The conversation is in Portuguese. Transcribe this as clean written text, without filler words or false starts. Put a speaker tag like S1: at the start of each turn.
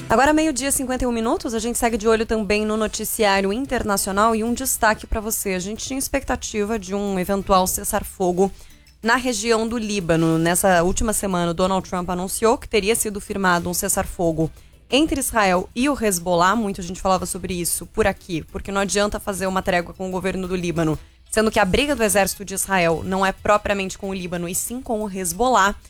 S1: Agora, 12h e 51 minutos, a gente segue de olho também no noticiário internacional e um destaque para você. A gente tinha expectativa de um eventual cessar-fogo na região do Líbano. Nessa última semana, o Donald Trump anunciou que teria sido firmado um cessar-fogo entre Israel e o Hezbollah. Muita gente falava sobre isso por aqui, porque não adianta fazer uma trégua com o governo do Líbano, sendo que a briga do exército de Israel não é propriamente com o Líbano, e sim com o Hezbollah.